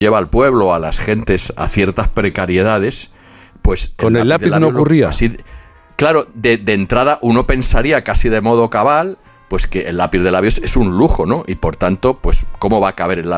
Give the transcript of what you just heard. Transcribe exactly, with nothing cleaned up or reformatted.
lleva al pueblo, a las gentes, a ciertas precariedades, pues... Con el lápiz, el lápiz no ocurría. Así, claro, de, de entrada uno pensaría casi de modo cabal, pues que el lápiz de labios es un lujo, ¿no? Y por tanto, pues, ¿cómo va a caber el,